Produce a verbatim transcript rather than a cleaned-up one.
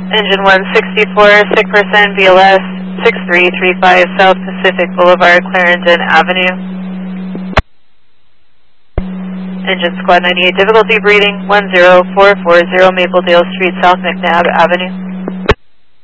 Engine one sixty-four, sick person, V L S six three three five South Pacific Boulevard, Clarendon Avenue. Engine squad ninety-eight, difficulty breathing one zero four four zero Mapledale Street, South McNabb Avenue.